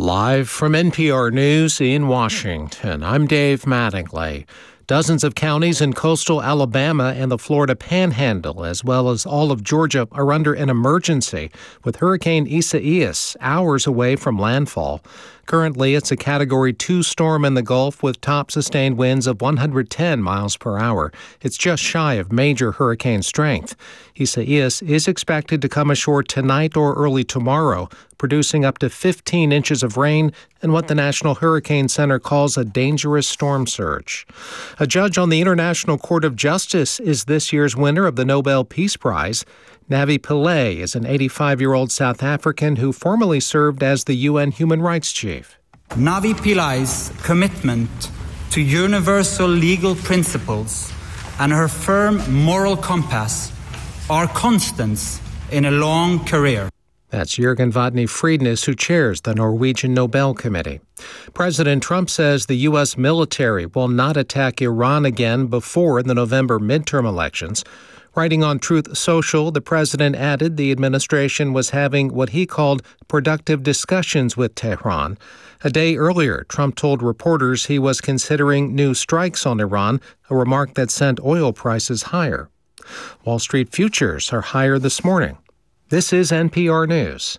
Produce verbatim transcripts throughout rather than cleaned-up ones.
Live from N P R News in Washington, I'm Dave Mattingly. Dozens of counties in coastal Alabama and the Florida Panhandle, as well as all of Georgia, are under an emergency with Hurricane Isaias hours away from landfall. Currently, it's a Category two storm in the Gulf with top sustained winds of one hundred ten miles per hour. It's just shy of major hurricane strength. Isaias is expected to come ashore tonight or early tomorrow, producing up to fifteen inches of rain and what the National Hurricane Center calls a dangerous storm surge. A judge on the International Court of Justice is this year's winner of the Nobel Peace Prize. Navi Pillay is an eighty-five-year-old South African who formerly served as the U N Human Rights Chief. Navi Pillay's commitment to universal legal principles and her firm moral compass are constants in a long career. That's Jürgen Vatne Friednes, who chairs the Norwegian Nobel Committee. President Trump says the U S military will not attack Iran again before the November midterm elections. Writing on Truth Social, the president added the administration was having what he called productive discussions with Tehran. A day earlier, Trump told reporters he was considering new strikes on Iran, a remark that sent oil prices higher. Wall Street futures are higher this morning. This is N P R News.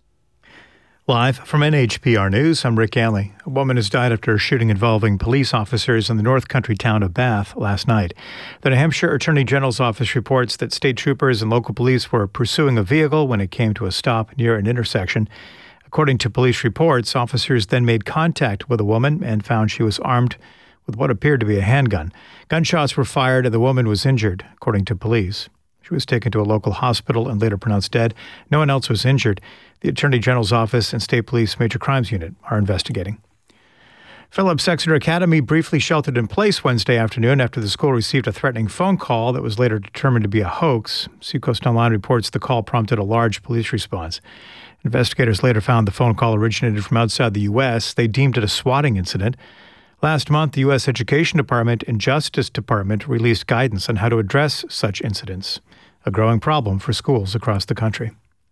Live from N H P R News, I'm Rick Alley. A woman has died after a shooting involving police officers in the North Country town of Bath last night. The New Hampshire Attorney General's office reports that state troopers and local police were pursuing a vehicle when it came to a stop near an intersection. According to police reports, officers then made contact with a woman and found she was armed with what appeared to be a handgun. Gunshots were fired and the woman was injured, according to police. She was taken to a local hospital and later pronounced dead. No one else was injured. The Attorney General's Office and State Police Major Crimes Unit are investigating. Phillips Exeter Academy briefly sheltered in place Wednesday afternoon after the school received a threatening phone call that was later determined to be a hoax. Seacoast Online reports the call prompted a large police response. Investigators later found the phone call originated from outside the U S. They deemed it a swatting incident. Last month, the U S Education Department and Justice Department released guidance on how to address such incidents, a growing problem for schools across the country.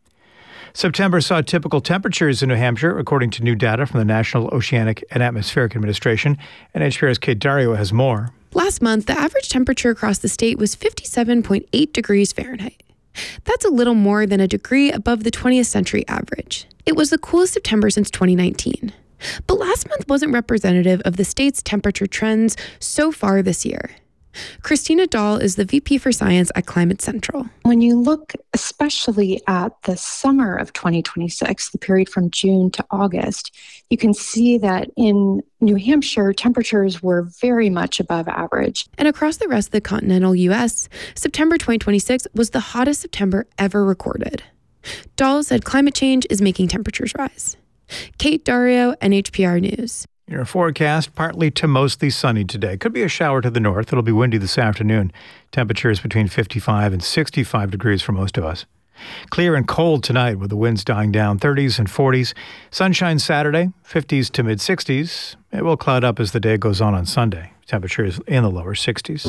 September saw typical temperatures in New Hampshire, according to new data from the National Oceanic and Atmospheric Administration. And N H P R's Kate Dario has more. Last month, the average temperature across the state was fifty-seven point eight degrees Fahrenheit. That's a little more than a degree above the twentieth century average. It was the coolest September since twenty nineteen. But last month wasn't representative of the state's temperature trends so far this year. Christina Dahl is the V P for Science at Climate Central. When you look especially at the summer of twenty twenty-six, the period from June to August, you can see that in New Hampshire, temperatures were very much above average. And across the rest of the continental U S, September twenty twenty-six was the hottest September ever recorded. Dahl said climate change is making temperatures rise. Kate Dario, N H P R News. Your forecast, partly to mostly sunny today. Could be a shower to the north. It'll be windy this afternoon. Temperatures between fifty-five and sixty-five degrees for most of us. Clear and cold tonight with the winds dying down, thirties and forties. Sunshine Saturday, fifties to mid-sixties. It will cloud up as the day goes on on Sunday. Temperatures in the lower sixties.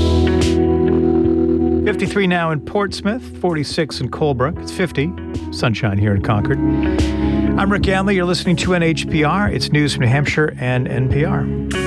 fifty-three now in Portsmouth, forty-six in Colebrook. It's fifty. Sunshine here in Concord. I'm Rick Ganley. You're listening to N H P R. It's news from New Hampshire and N P R.